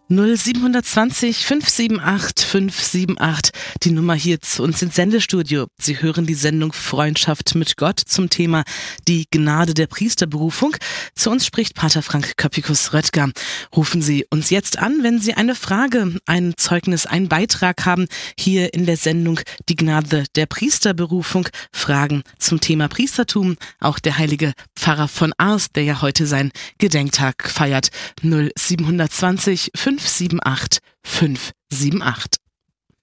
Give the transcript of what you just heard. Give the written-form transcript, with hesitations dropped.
0720 578 578, die Nummer hier zu uns ins Sendestudio. Sie hören die Sendung Freundschaft mit Gott zum Thema die Gnade der Priesterberufung. Zu uns spricht Pater Frank Köppikus-Röttger. Rufen Sie uns jetzt an, wenn Sie eine Frage, ein Zeugnis, einen Beitrag haben, hier in der Sendung die Gnade der Priesterberufung. Fragen zum Thema Priestertum. Auch der heilige Pfarrer von Ars, der ja heute seinen Gedenktag feiert. 0720 578 578.